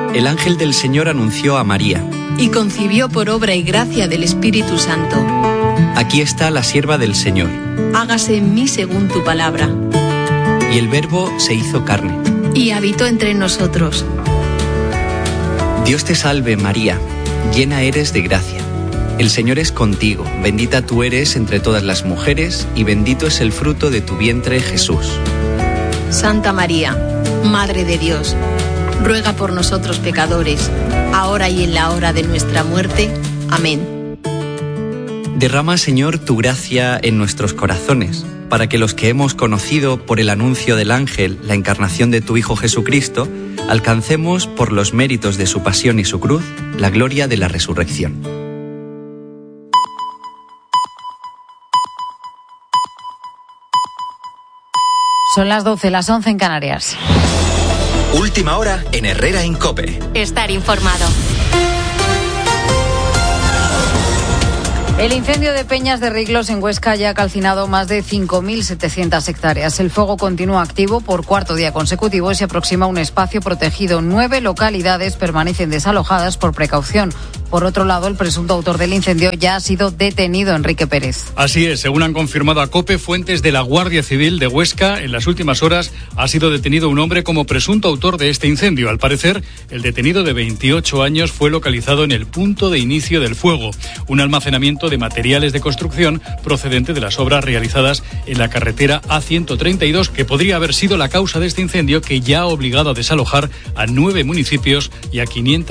El ángel del Señor anunció a María. Y concibió por obra y gracia del Espíritu Santo. Aquí está la sierva del Señor. Hágase en mí según tu palabra. Y el Verbo se hizo carne. Y habitó entre nosotros. Dios te salve, María, llena eres de gracia. El Señor es contigo, bendita tú eres entre todas las mujeres, y bendito es el fruto de tu vientre, Jesús. Santa María, Madre de Dios, ruega por nosotros pecadores, ahora y en la hora de nuestra muerte. Amén. Derrama, Señor, tu gracia en nuestros corazones, para que los que hemos conocido por el anuncio del ángel la encarnación de tu Hijo Jesucristo, alcancemos, por los méritos de su pasión y su cruz, la gloria de la resurrección. Son las 12, las 11 en Canarias. Última hora en Herrera en COPE. Estar informado. El incendio de Peñas de Riglos en Huesca ya ha calcinado más de 5.700 hectáreas. El fuego continúa activo por cuarto día consecutivo y se aproxima a un espacio protegido. 9 localidades permanecen desalojadas por precaución. Por otro lado, el presunto autor del incendio ya ha sido detenido, Enrique Pérez. Así es, según han confirmado a COPE fuentes de la Guardia Civil de Huesca, en las últimas horas ha sido detenido un hombre como presunto autor de este incendio. Al parecer, el detenido de 28 años fue localizado en el punto de inicio del fuego, un almacenamiento de materiales de construcción procedente de las obras realizadas en la carretera A132, que podría haber sido la causa de este incendio, que ya ha obligado a desalojar a 9 municipios y a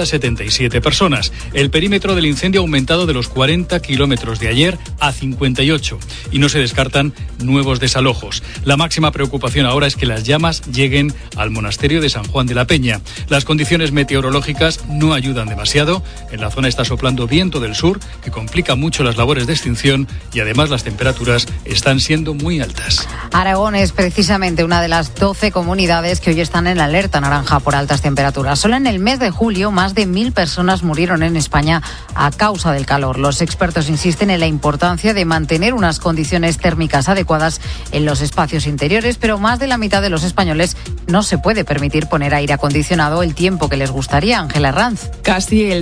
577 personas. El perímetro del incendio ha aumentado de los 40 kilómetros de ayer a 58 y no se descartan nuevos desalojos. La máxima preocupación ahora es que las llamas lleguen al monasterio de San Juan de la Peña. Las condiciones meteorológicas no ayudan demasiado. En la zona está soplando viento del sur, que complica mucho las labores de extinción, y además las temperaturas están siendo muy altas. Aragón es precisamente una de las 12 comunidades que hoy están en alerta naranja por altas temperaturas. Solo en el mes de julio más de 1.000 personas murieron en España a causa del calor. Los expertos insisten en la importancia de mantener unas condiciones térmicas adecuadas en los espacios interiores, pero más de la mitad de los españoles no se puede permitir poner aire acondicionado el tiempo que les gustaría. Ángela Ranz. Casi el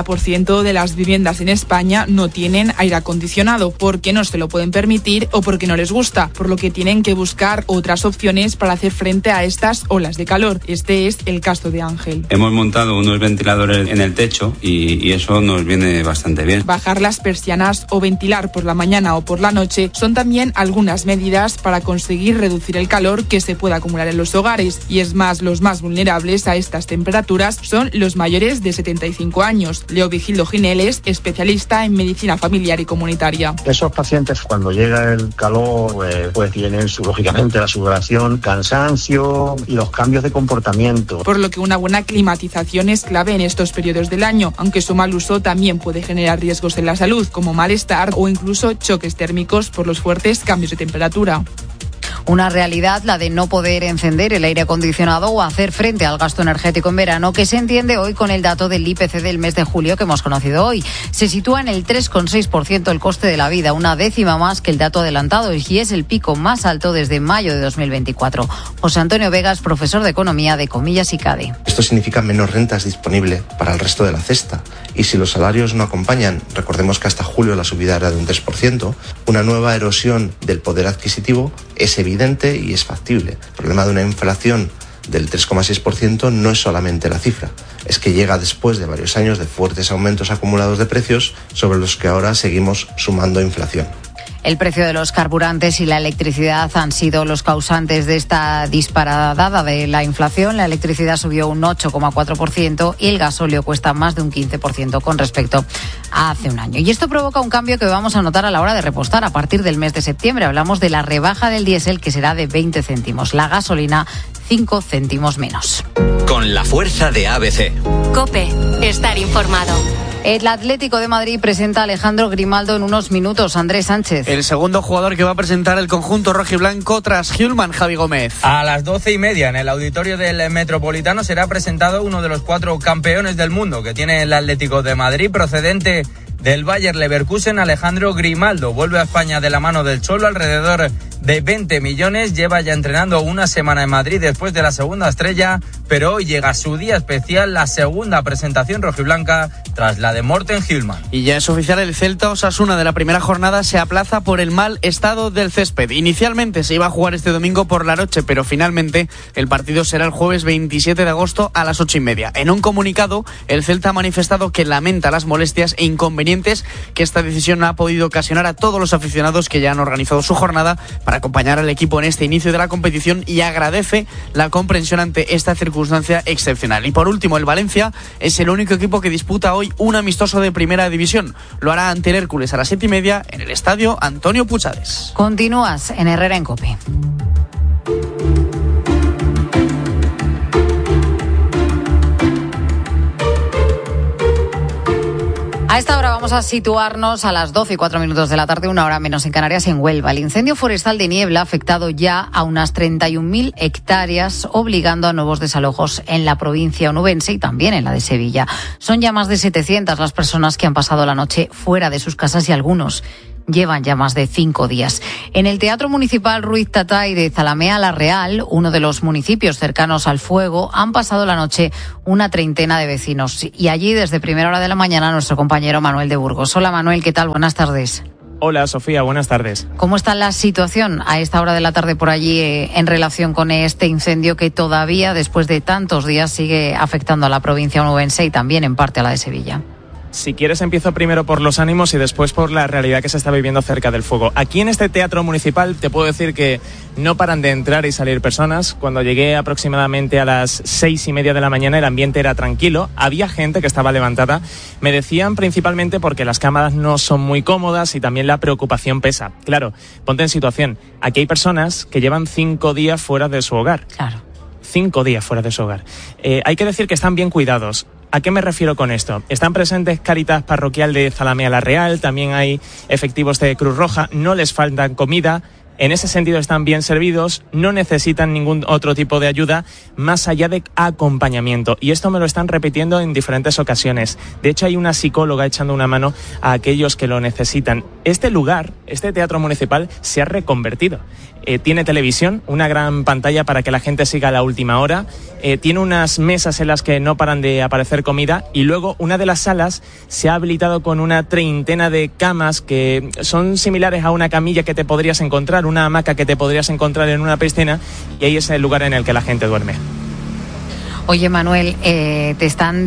60% de las viviendas en España no tienen aire acondicionado porque no se lo pueden permitir o porque no les gusta, por lo que tienen que buscar otras opciones para hacer frente a estas olas de calor. Este es el caso de Ángel. Hemos montado unos ventiladores en el techo y eso nos viene bastante bien. Bajar las persianas o ventilar por la mañana o por la noche son también algunas medidas para conseguir reducir el calor que se puede acumular en los hogares. Y es más, los más vulnerables a estas temperaturas son los mayores de 75 años. Leo Vigildo Gineles, especialista en medicina familiar y comunitaria. Esos pacientes, cuando llega el calor, pues tienen lógicamente la sudoración, cansancio y los cambios de comportamiento. Por lo que una buena climatización es clave en estos periodos del año, aunque su mal uso también puede generar riesgos en la salud, como malestar o incluso choques térmicos por los fuertes cambios de temperatura. Una realidad, la de no poder encender el aire acondicionado o hacer frente al gasto energético en verano, que se entiende hoy con el dato del IPC del mes de julio que hemos conocido hoy. Se sitúa en el 3,6% el coste de la vida, una décima más que el dato adelantado, y es el pico más alto desde mayo de 2024. José Antonio Vegas, profesor de Economía de Comillas y CADE. Esto significa menos rentas disponibles para el resto de la cesta. Y si los salarios no acompañan, recordemos que hasta julio la subida era de un 3%, una nueva erosión del poder adquisitivo es evidente y es factible. El problema de una inflación del 3,6% no es solamente la cifra, es que llega después de varios años de fuertes aumentos acumulados de precios sobre los que ahora seguimos sumando inflación. El precio de los carburantes y la electricidad han sido los causantes de esta disparada de la inflación. La electricidad subió un 8,4% y el gasóleo cuesta más de un 15% con respecto a hace un año. Y esto provoca un cambio que vamos a notar a la hora de repostar a partir del mes de septiembre. Hablamos de la rebaja del diésel, que será de 20 céntimos. La gasolina, 5 céntimos menos. Con la fuerza de ABC. COPE, estar informado. El Atlético de Madrid presenta a Alejandro Grimaldo en unos minutos. Andrés Sánchez. El segundo jugador que va a presentar el conjunto rojiblanco tras Hjulman, Javi Gómez. A las 12:30 en el auditorio del Metropolitano será presentado uno de los 4 campeones del mundo que tiene el Atlético de Madrid, procedente del Bayer Leverkusen. Alejandro Grimaldo vuelve a España de la mano del Cholo alrededor de 20 millones. Lleva ya entrenando una semana en Madrid después de la segunda estrella, pero hoy llega su día especial, la segunda presentación rojiblanca tras la de Morten Hjulmand. Y ya es oficial, el Celta Osasuna de la primera jornada se aplaza por el mal estado del césped. Inicialmente se iba a jugar este domingo por la noche, pero finalmente el partido será el jueves 27 de agosto a las 8:30. En un comunicado, el Celta ha manifestado que lamenta las molestias e inconvenientes que esta decisión ha podido ocasionar a todos los aficionados que ya han organizado su jornada para acompañar al equipo en este inicio de la competición, y agradece la comprensión ante esta circunstancia excepcional. Y por último, el Valencia es el único equipo que disputa hoy un amistoso de primera división. Lo hará ante el Hércules a las 7:30 en el estadio Antonio Puchades. Continúas en Herrera en COPE. A esta hora vamos a situarnos a las 12:04 de la tarde, 1 hora menos en Canarias, en Huelva. El incendio forestal de Niebla ha afectado ya a unas 31.000 hectáreas, obligando a nuevos desalojos en la provincia onubense y también en la de Sevilla. Son ya más de 700 las personas que han pasado la noche fuera de sus casas y algunos llevan ya más de 5 días. En el Teatro Municipal Ruiz Tatay de Zalamea la Real, uno de los municipios cercanos al fuego, han pasado la noche una treintena de vecinos. Y allí, desde primera hora de la mañana, nuestro compañero Manuel de Burgos. Hola Manuel, ¿qué tal? Buenas tardes. Hola Sofía, buenas tardes. ¿Cómo está la situación a esta hora de la tarde por allí en relación con este incendio que todavía, después de tantos días, sigue afectando a la provincia onubense y también en parte a la de Sevilla? Si quieres, empiezo primero por los ánimos y después por la realidad que se está viviendo cerca del fuego. Aquí en este teatro municipal te puedo decir que no paran de entrar y salir personas. Cuando llegué aproximadamente a las 6:30 de la mañana, el ambiente era tranquilo. Había gente que estaba levantada. Me decían principalmente porque las cámaras no son muy cómodas y también la preocupación pesa. Claro, ponte en situación. Aquí hay personas que llevan 5 días fuera de su hogar. Claro. 5 días fuera de su hogar. Hay que decir que están bien cuidados. ¿A qué me refiero con esto? Están presentes Cáritas Parroquial de Zalamea la Real, también hay efectivos de Cruz Roja, no les faltan comida. En ese sentido están bien servidos, no necesitan ningún otro tipo de ayuda más allá de acompañamiento. Y esto me lo están repitiendo en diferentes ocasiones. De hecho, hay una psicóloga echando una mano a aquellos que lo necesitan. Este lugar, este teatro municipal, se ha reconvertido. Tiene televisión, una gran pantalla para que la gente siga a la última hora. Tiene unas mesas en las que no paran de aparecer comida. Y luego una de las salas se ha habilitado con una treintena de camas que son similares a una camilla que te podrías encontrar, una hamaca que te podrías encontrar en una piscina, y ahí es el lugar en el que la gente duerme. Oye Manuel, te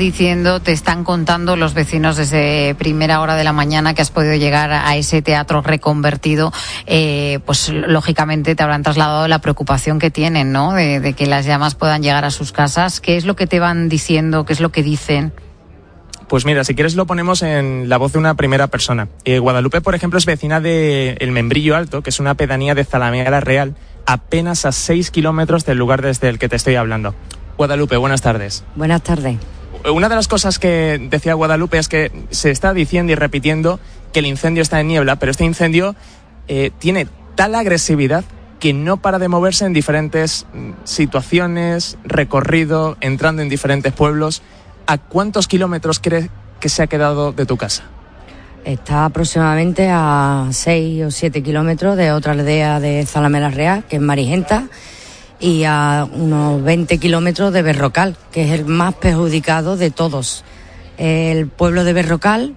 están contando los vecinos desde primera hora de la mañana que has podido llegar a ese teatro reconvertido, pues lógicamente te habrán trasladado la preocupación que tienen, ¿no? De que las llamas puedan llegar a sus casas. ¿Qué es lo que te van diciendo? ¿Qué es lo que dicen? Pues mira, si quieres lo ponemos en la voz de una primera persona. Guadalupe, por ejemplo, es vecina de El Membrillo Alto, que es una pedanía de Zalamea la Real, apenas a 6 kilómetros del lugar desde el que te estoy hablando. Guadalupe, buenas tardes. Buenas tardes. Una de las cosas que decía Guadalupe es que se está diciendo y repitiendo que el incendio está en Niebla, pero este incendio tiene tal agresividad que no para de moverse en diferentes situaciones, recorrido, entrando en diferentes pueblos. ¿A cuántos kilómetros crees que se ha quedado de tu casa? Está aproximadamente a 6 o 7 kilómetros de otra aldea de Zalamea la Real, que es Marigenta, y a unos 20 kilómetros de Berrocal, que es el más perjudicado de todos. El pueblo de Berrocal,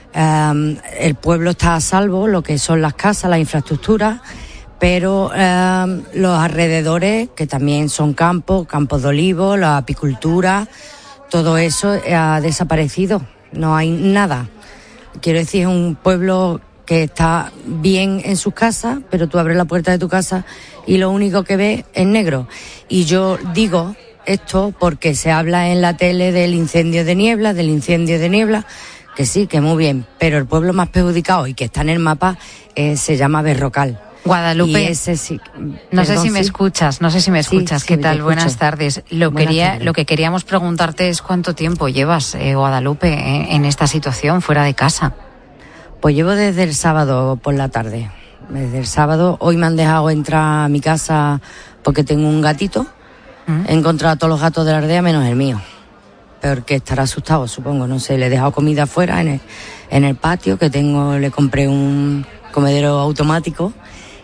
el pueblo está a salvo, lo que son las casas, las infraestructuras, pero los alrededores, que también son campos de olivo, la apicultura, todo eso ha desaparecido, no hay nada. Quiero decir, es un pueblo que está bien en sus casas, pero tú abres la puerta de tu casa y lo único que ves es negro. Y yo digo esto porque se habla en la tele del incendio de Niebla, que sí, que muy bien, pero el pueblo más perjudicado y que está en el mapa se llama Berrocal. Guadalupe, ese sí, no sé si me escuchas, sí, ¿qué tal? Buenas tardes. Lo que queríamos preguntarte es cuánto tiempo llevas, Guadalupe, en esta situación fuera de casa. Pues llevo desde el sábado por la tarde. Desde el sábado, hoy me han dejado entrar a mi casa porque tengo un gatito. He encontrado a todos los gatos de la aldea menos el mío. Porque estará asustado, supongo, no sé. Le he dejado comida afuera en el patio que tengo, le compré un comedero automático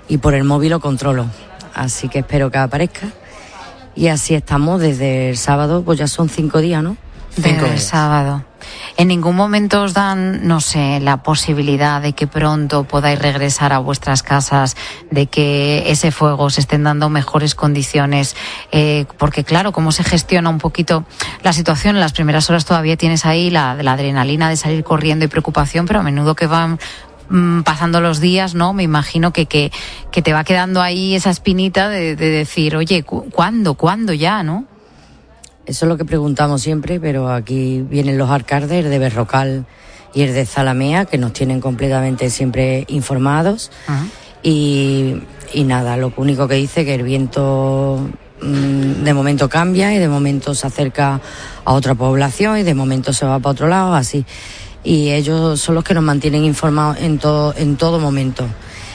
y por el móvil lo controlo. Así que espero que aparezca. Y así estamos desde el sábado, pues ya son 5 días, ¿no? Desde el sábado. ¿En ningún momento os dan, no sé, la posibilidad de que pronto podáis regresar a vuestras casas, de que ese fuego os estén dando mejores condiciones? Porque claro, cómo se gestiona un poquito la situación, en las primeras horas todavía tienes ahí la adrenalina de salir corriendo y preocupación, pero a menudo que van pasando los días, ¿no? Me imagino que te va quedando ahí esa espinita de decir, oye, ¿cuándo ya, no? Eso es lo que preguntamos siempre, pero aquí vienen los alcaldes, el de Berrocal y el de Zalamea, que nos tienen completamente siempre informados. Uh-huh. Y nada, lo único que dice que el viento de momento cambia y de momento se acerca a otra población y de momento se va para otro lado, así. Y ellos son los que nos mantienen informados en todo momento.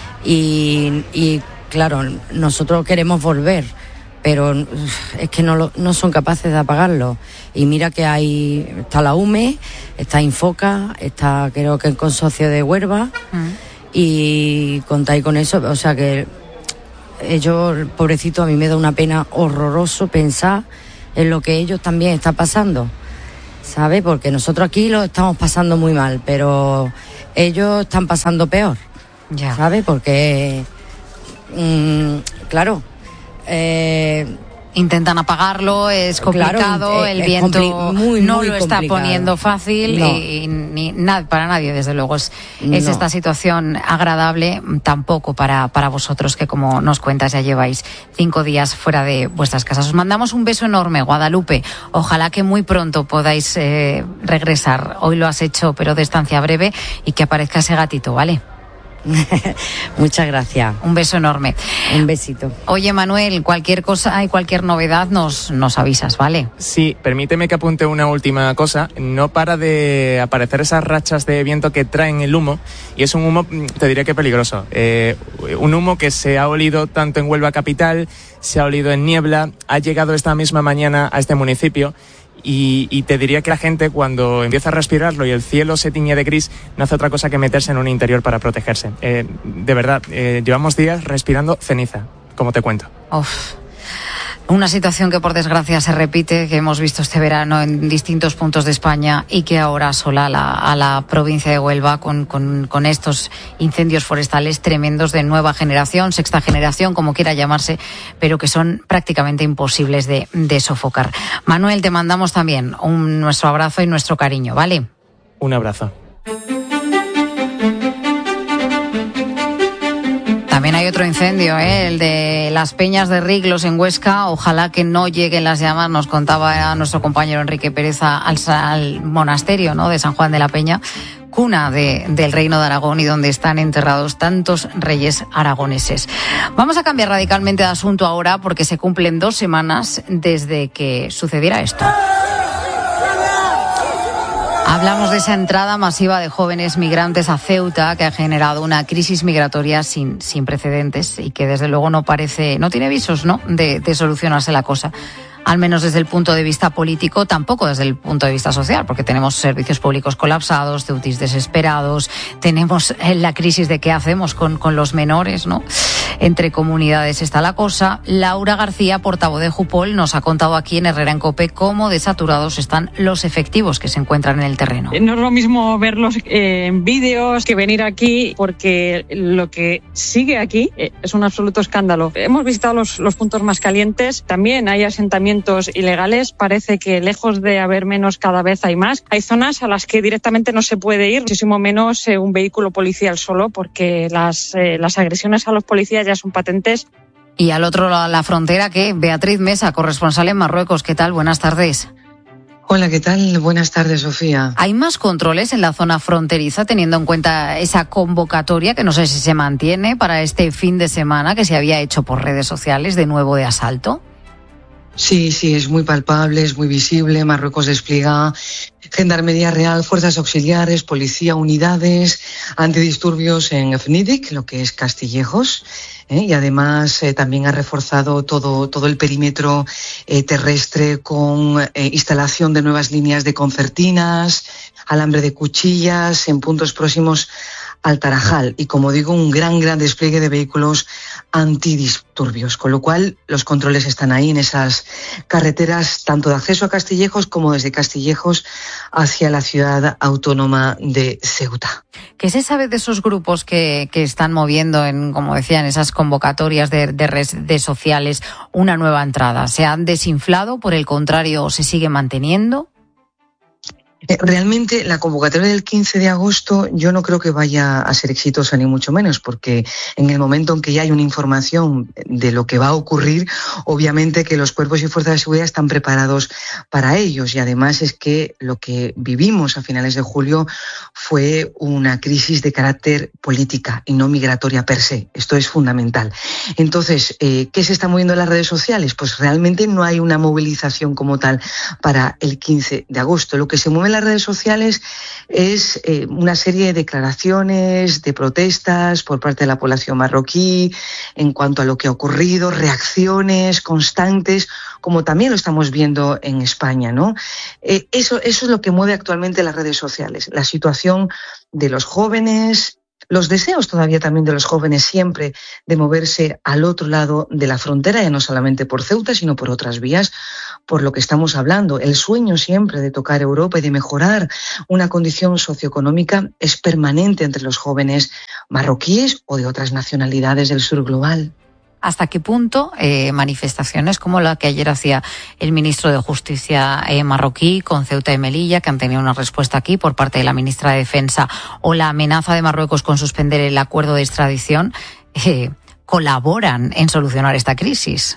Y claro, nosotros queremos volver, pero es que no son capaces de apagarlo. Y mira que está la UME, está Infoca, está creo que el consorcio de Huelva, y contáis con eso. O sea que ellos, pobrecito, a mí me da una pena horroroso pensar en lo que ellos también están pasando, ¿sabes? Porque nosotros aquí lo estamos pasando muy mal, pero ellos están pasando peor, ya. ¿Sabes? Porque, claro, intentan apagarlo, es complicado, claro, el viento muy no lo está poniendo fácil, no. y para nadie, desde luego, es esta situación agradable, tampoco para vosotros, que como nos cuentas ya lleváis 5 días fuera de vuestras casas. Os mandamos un beso enorme, Guadalupe, ojalá que muy pronto podáis regresar. Hoy lo has hecho, pero de estancia breve, y que aparezca ese gatito, ¿vale? Muchas gracias. Un beso enorme. Un besito. Oye, Manuel, cualquier cosa y cualquier novedad nos avisas, ¿vale? Sí, permíteme que apunte una última cosa. No para de aparecer esas rachas de viento que traen el humo, y es un humo, te diré que peligroso. Un humo que se ha olido tanto en Huelva capital, se ha olido en Niebla, ha llegado esta misma mañana a este municipio. Y te diría que la gente, cuando empieza a respirarlo y el cielo se tiñe de gris, no hace otra cosa que meterse en un interior para protegerse. De verdad, llevamos días respirando ceniza, como te cuento. Uf. Una situación que por desgracia se repite, que hemos visto este verano en distintos puntos de España, y que ahora asola a la provincia de Huelva con estos incendios forestales tremendos de nueva generación, sexta generación, como quiera llamarse, pero que son prácticamente imposibles de sofocar. Manuel, te mandamos también nuestro abrazo y nuestro cariño, ¿vale? Un abrazo. También hay otro incendio, el de las Peñas de Riglos en Huesca. Ojalá que no lleguen las llamas, nos contaba nuestro compañero Enrique Pérez, al monasterio, ¿no?, de San Juan de la Peña, cuna del Reino de Aragón y donde están enterrados tantos reyes aragoneses. Vamos a cambiar radicalmente de asunto ahora, porque se cumplen 2 semanas desde que sucediera esto. Hablamos de esa entrada masiva de jóvenes migrantes a Ceuta, que ha generado una crisis migratoria sin precedentes y que desde luego no tiene visos, ¿no?, de solucionarse la cosa. Al menos desde el punto de vista político, tampoco desde el punto de vista social, porque tenemos servicios públicos colapsados, ceutíes desesperados, tenemos la crisis de qué hacemos con los menores, ¿no? Entre comunidades está la cosa. Laura García, portavoz de Jupol, nos ha contado aquí en Herrera en COPE cómo desaturados están los efectivos que se encuentran en el terreno. No es lo mismo verlos en vídeos que venir aquí, porque lo que sigue aquí es un absoluto escándalo. Hemos visitado los puntos más calientes, también hay asentamientos ilegales, parece que lejos de haber menos cada vez hay más. Hay zonas a las que directamente no se puede ir, muchísimo menos un vehículo policial solo, porque las agresiones a los policías ya son patentes. Y al otro lado de la frontera, ¿qué? Beatriz Mesa, corresponsal en Marruecos. ¿Qué tal? Buenas tardes. Hola, ¿qué tal? Buenas tardes, Sofía. ¿Hay más controles en la zona fronteriza, teniendo en cuenta esa convocatoria, que no sé si se mantiene, para este fin de semana que se había hecho por redes sociales, de nuevo de asalto? Sí, es muy palpable, es muy visible. Marruecos despliega Gendarmería Real, fuerzas auxiliares, policía, unidades antidisturbios en Fnidic, lo que es Castillejos, y además también ha reforzado todo el perímetro terrestre con instalación de nuevas líneas de concertinas, alambre de cuchillas en puntos próximos al Tarajal y, como digo, un gran despliegue de vehículos antidisturbios, con lo cual los controles están ahí en esas carreteras, tanto de acceso a Castillejos como desde Castillejos hacia la ciudad autónoma de Ceuta. ¿Qué se sabe de esos grupos que están moviendo, como decía, en esas convocatorias de redes sociales, una nueva entrada? ¿Se han desinflado? ¿Por el contrario, se sigue manteniendo? Realmente la convocatoria del 15 de agosto yo no creo que vaya a ser exitosa ni mucho menos, porque en el momento en que ya hay una información de lo que va a ocurrir, obviamente que los cuerpos y fuerzas de seguridad están preparados para ellos, y además es que lo que vivimos a finales de julio fue una crisis de carácter política y no migratoria per se. Esto es fundamental. Entonces, ¿qué se está moviendo en las redes sociales? Pues realmente no hay una movilización como tal para el 15 de agosto. Lo que se mueve en las redes sociales es una serie de declaraciones, de protestas por parte de la población marroquí en cuanto a lo que ha ocurrido, reacciones constantes, como también lo estamos viendo en España, ¿no? Eso es lo que mueve actualmente las redes sociales, la situación de los jóvenes, los deseos todavía también de los jóvenes siempre de moverse al otro lado de la frontera, ya no solamente por Ceuta, sino por otras vías, por lo que estamos hablando. El sueño siempre de tocar Europa y de mejorar una condición socioeconómica es permanente entre los jóvenes marroquíes o de otras nacionalidades del sur global. ¿Hasta qué punto manifestaciones como la que ayer hacía el ministro de Justicia marroquí con Ceuta y Melilla, que han tenido una respuesta aquí por parte de la ministra de Defensa, o la amenaza de Marruecos con suspender el acuerdo de extradición, colaboran en solucionar esta crisis?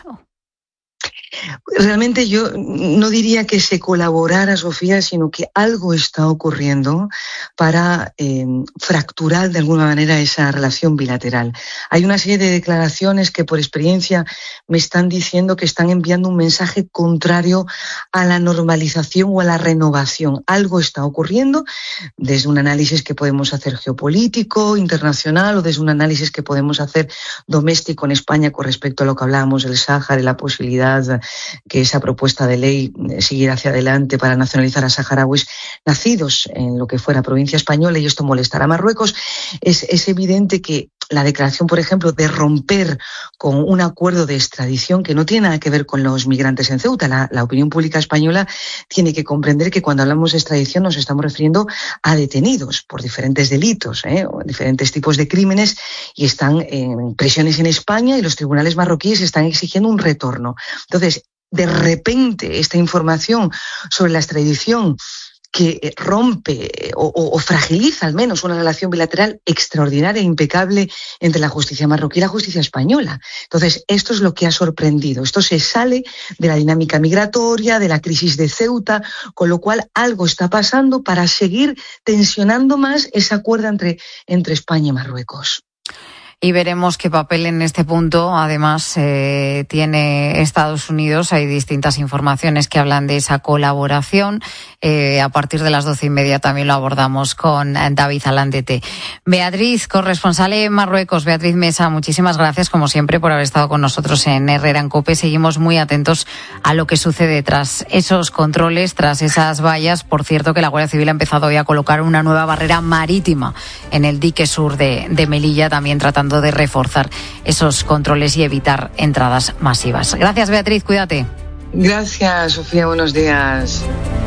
Realmente yo no diría que se colaborara, Sofía, sino que algo está ocurriendo para fracturar de alguna manera esa relación bilateral. Hay una serie de declaraciones que por experiencia me están diciendo que están enviando un mensaje contrario a la normalización o a la renovación. Algo está ocurriendo desde un análisis que podemos hacer geopolítico, internacional, o desde un análisis que podemos hacer doméstico en España con respecto a lo que hablábamos del Sáhara y la posibilidad que esa propuesta de ley siguiera hacia adelante para nacionalizar a saharauis nacidos en lo que fuera provincia española, y esto molestará a Marruecos. Es evidente que la declaración, por ejemplo, de romper con un acuerdo de extradición que no tiene nada que ver con los migrantes en Ceuta. La opinión pública española tiene que comprender que cuando hablamos de extradición nos estamos refiriendo a detenidos por diferentes delitos, o diferentes tipos de crímenes, y están en prisiones en España, y los tribunales marroquíes están exigiendo un retorno. Entonces, de repente, esta información sobre la extradición que rompe o fragiliza al menos una relación bilateral extraordinaria e impecable entre la justicia marroquí y la justicia española. Entonces, esto es lo que ha sorprendido. Esto se sale de la dinámica migratoria, de la crisis de Ceuta, con lo cual algo está pasando para seguir tensionando más ese acuerdo entre España y Marruecos. Y veremos qué papel en este punto, además, tiene Estados Unidos. Hay distintas informaciones que hablan de esa colaboración. A partir de las 12:30 también lo abordamos con David Alandete. Beatriz, corresponsal en Marruecos. Beatriz Mesa, muchísimas gracias, como siempre, por haber estado con nosotros en Herrera en COPE. Seguimos muy atentos a lo que sucede tras esos controles, tras esas vallas. Por cierto, que la Guardia Civil ha empezado hoy a colocar una nueva barrera marítima en el dique sur de Melilla, también tratando de reforzar esos controles y evitar entradas masivas. Gracias, Beatriz, cuídate. Gracias, Sofía, buenos días.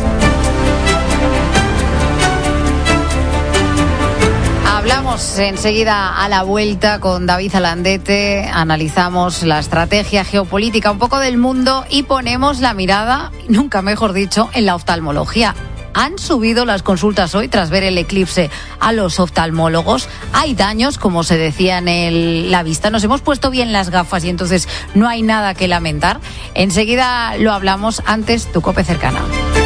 Hablamos enseguida a la vuelta con David Alandete, analizamos la estrategia geopolítica un poco del mundo y ponemos la mirada, nunca mejor dicho, en la oftalmología. Han subido las consultas hoy tras ver el eclipse a los oftalmólogos. Hay daños, como se decía en la vista. Nos hemos puesto bien las gafas y entonces no hay nada que lamentar. Enseguida lo hablamos. Antes, tu COPE cercana.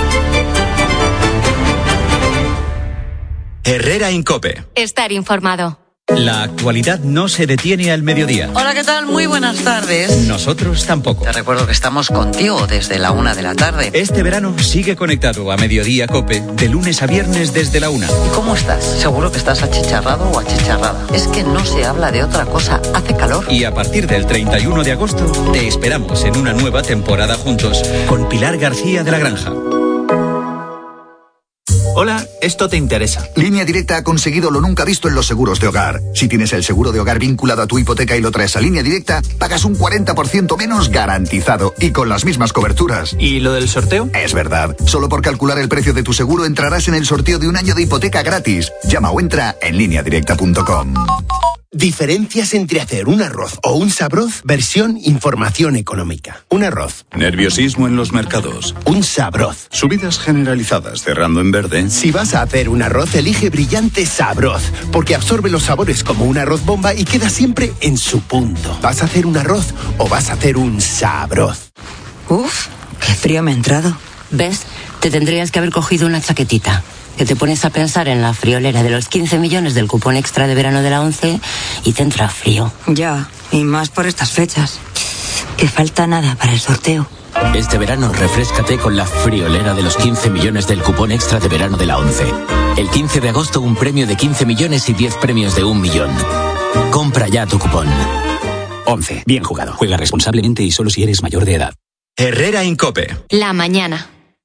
Herrera en COPE. Estar informado. La actualidad no se detiene al mediodía. Hola, ¿qué tal? Muy buenas tardes. Nosotros tampoco. Te recuerdo que estamos contigo desde la 1 de la tarde. Este verano sigue conectado a Mediodía COPE de lunes a viernes desde la 1. ¿Y cómo estás? Seguro que estás achicharrado o achicharrada. Es que no se habla de otra cosa. Hace calor. Y a partir del 31 de agosto te esperamos en una nueva temporada juntos con Pilar García de la Granja. Hola, esto te interesa. Línea Directa ha conseguido lo nunca visto en los seguros de hogar. Si tienes el seguro de hogar vinculado a tu hipoteca y lo traes a Línea Directa, pagas un 40% menos garantizado y con las mismas coberturas. ¿Y lo del sorteo? Es verdad. Solo por calcular el precio de tu seguro entrarás en el sorteo de un año de hipoteca gratis. Llama o entra en lineadirecta.com. Diferencias entre hacer un arroz o un sabroz, versión información económica. Un arroz. Nerviosismo en los mercados. Un sabroz. Subidas generalizadas, cerrando en verde. Si vas a hacer un arroz, elige Brillante Sabroz, porque absorbe los sabores como un arroz bomba y queda siempre en su punto. ¿Vas a hacer un arroz o vas a hacer un sabroz? Uf, qué frío me ha entrado. ¿Ves? Te tendrías que haber cogido una chaquetita. Que te pones a pensar en la friolera de los 15 millones del cupón extra de verano de la 11 y te entra frío. Ya, y más por estas fechas. Que falta nada para el sorteo. Este verano refréscate con la friolera de los 15 millones del cupón extra de verano de la 11. El 15 de agosto un premio de 15 millones y 10 premios de 1 millón. Compra ya tu cupón. 11. Bien jugado. Juega responsablemente y solo si eres mayor de edad. Herrera Incope. La mañana.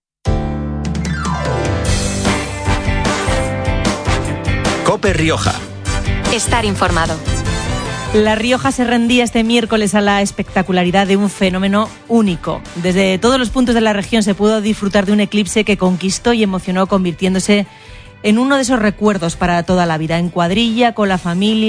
Cope Rioja. Estar informado. La Rioja se rendía este miércoles a la espectacularidad de un fenómeno único. Desde todos los puntos de la región se pudo disfrutar de un eclipse que conquistó y emocionó, convirtiéndose en uno de esos recuerdos para toda la vida, en cuadrilla, con la familia.